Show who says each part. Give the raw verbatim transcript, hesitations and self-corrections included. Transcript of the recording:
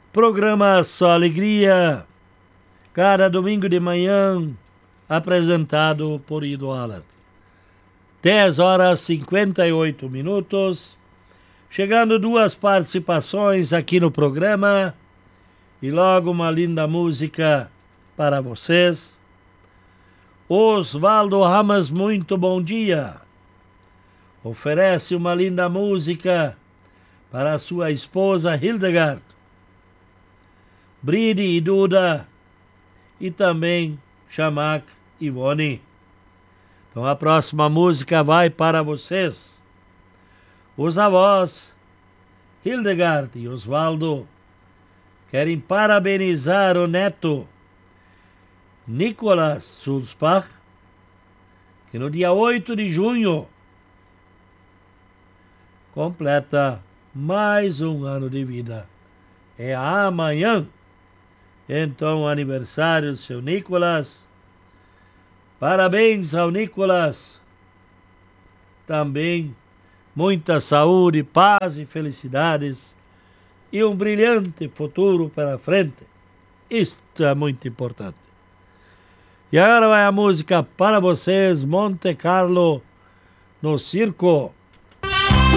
Speaker 1: Programa Só Alegria, cada domingo de manhã, apresentado por Ido Alat. dez horas e cinquenta e oito minutos, chegando duas participações aqui no programa e logo uma linda música para vocês. Osvaldo Ramos, muito bom dia. Oferece uma linda música para a sua esposa Hildegard, Bride e Duda e também Chamac e Ivone. Então a próxima música vai para vocês. Os avós Hildegard e Osvaldo querem parabenizar o neto Nicolas Sulzbach, que no dia oito de junho completa mais um ano de vida. É amanhã. Então, aniversário, seu Nicolas. Parabéns ao Nicolas. Também muita saúde, paz e felicidades. E um brilhante futuro pela frente. Isto é muito importante. E agora vai a música para vocês, Monte Carlo no Circo.